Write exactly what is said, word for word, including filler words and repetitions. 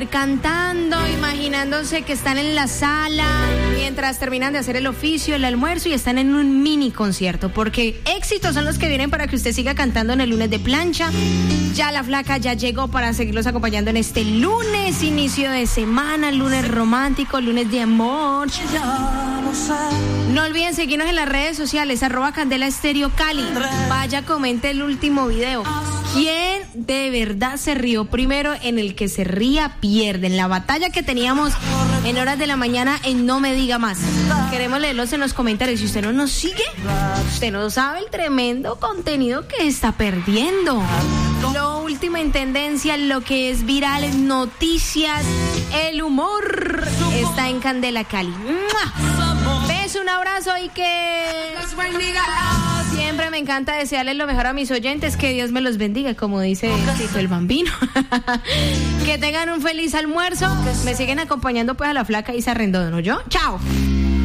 cantando, imaginándose que están en la sala mientras terminan de hacer el oficio, el almuerzo y están en un mini concierto, porque éxitos son los que vienen para que usted siga cantando en el lunes de plancha. Ya la flaca ya llegó para seguirlos acompañando en este lunes, inicio de semana, lunes romántico, lunes de amor. No olviden seguirnos en las redes sociales, arroba Candela Estéreo Cali. Vaya, comente el último video. ¿Quién de verdad se rió primero? En el que se ría pierde. En la batalla que teníamos en horas de la mañana en No Me Diga Más. Queremos leerlos en los comentarios. Si usted no nos sigue, usted no sabe el tremendo contenido que está perdiendo. Lo último en tendencia, lo que es viral, noticias, el humor, está en Candela Cali. ¡Mua! Beso, un abrazo y que... Siempre me encanta desearles lo mejor a mis oyentes, que Dios me los bendiga, como dice Tito el Bambino. Que tengan un feliz almuerzo. Me siguen acompañando pues a la flaca Isa Rendón, ¿no yo? ¡Chao!